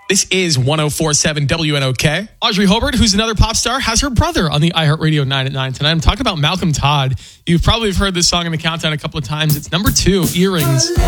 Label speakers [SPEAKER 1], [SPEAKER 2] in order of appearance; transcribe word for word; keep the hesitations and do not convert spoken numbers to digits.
[SPEAKER 1] This is one oh four point seven W N O K. Audrey Hobart, who's another pop star, has her brother on the iHeartRadio nine at nine tonight. I'm talking about Malcolm Todd. You've probably heard this song in the countdown a couple of times. It's number two, Earrings.